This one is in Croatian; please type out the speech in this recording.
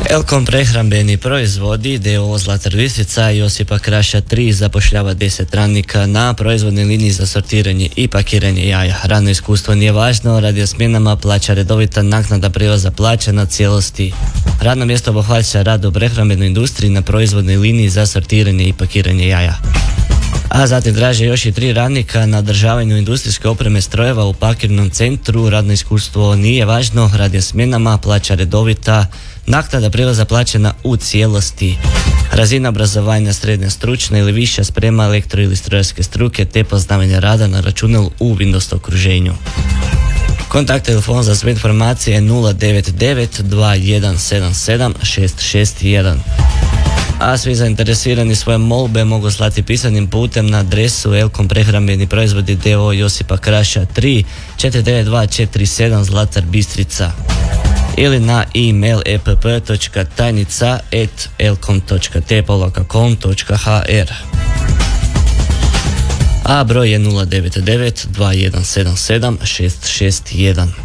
Elkom prehrambeni proizvodi d.o.o. Zlatar Bistrica Josipa Kraša 3 zapošljava 10 radnika na proizvodnoj liniji za sortiranje i pakiranje jaja. Radno iskustvo nije važno, radi o smjenama, plaća redovita, naknada prijevoza plaća na cijelosti. Radno mjesto obuhvaća rad u prehrambenoj industriji na proizvodnoj liniji za sortiranje i pakiranje jaja. A zatim traže još i 3 radnika na održavanju industrijske opreme strojeva u pakirnom centru. Radno iskustvo nije važno, radi o smjenama, plaća redovita, naknada prijevoza plaćena u cijelosti. Razina obrazovanja srednja stručna ili viša sprema elektro ili strojarske struke te poznavanje rada na računalu u Windows okruženju. Kontakt telefon za sve informacije je 099 2177 661. A svi zainteresirani svoje molbe mogu slati pisanim putem na adresu Elkom prehrambeni proizvodi d.o.o. Josipa Kraša 3 49247 Zlatar Bistrica ili na e-mail epp.tajnica@elkom.t-com.hr. A broj je 099 2177 661.